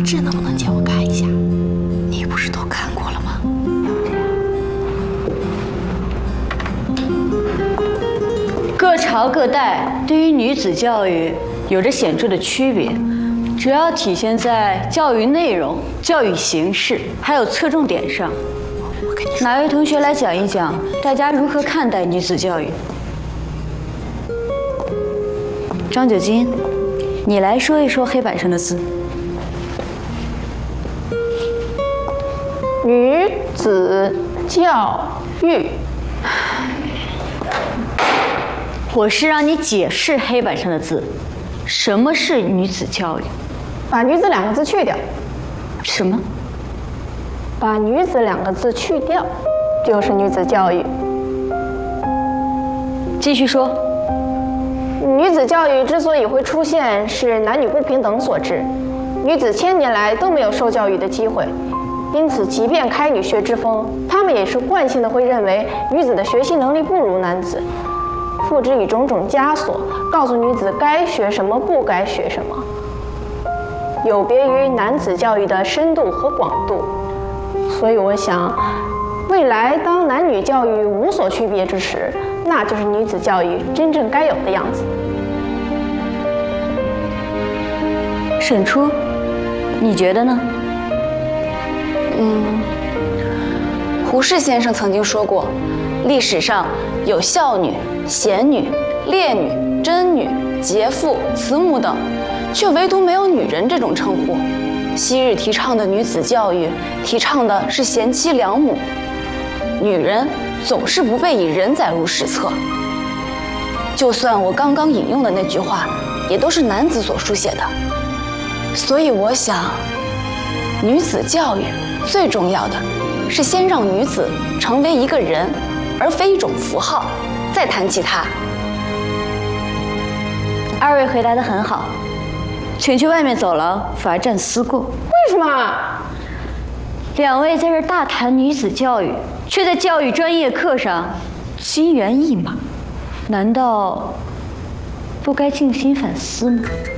志能不能借我看一下？你不是都看过了吗？ 各朝各代对于女子教育有着显著的区别，主要体现在教育内容、教育形式，还有侧重点上。哪位同学来讲一讲，大家如何看待女子教育？张九金，你来说一说黑板上的字。 女子教育。 我是让你解释黑板上的字，什么是女子教育？ 把女子两个字去掉。 什么？ 把女子两个字去掉，就是女子教育。 继续说。 女子教育之所以会出现，是男女不平等所致。女子千年来都没有受教育的机会，因此即便开女学之风，他们也是惯性的会认为女子的学习能力不如男子，付之以种种枷锁，告诉女子该学什么，不该学什么，有别于男子教育的深度和广度。所以我想，未来当男女教育无所区别之时，那就是女子教育真正该有的样子。 沈初，你觉得呢？ 胡适先生曾经说过，历史上有孝女、贤女、烈女、贞女、节妇、慈母等，却唯独没有女人这种称呼。昔日提倡的女子教育，提倡的是贤妻良母，女人总是不被以人载入史册。就算我刚刚引用的那句话，也都是男子所书写的。所以我想，女子教育最重要的是先让女子成为一个人，而非一种符号，再谈其他。 二位回答得很好，请去外面走廊罚站思过。 为什么？ 两位在这大谈女子教育，却在教育专业课上心猿意马，难道不该静心反思吗？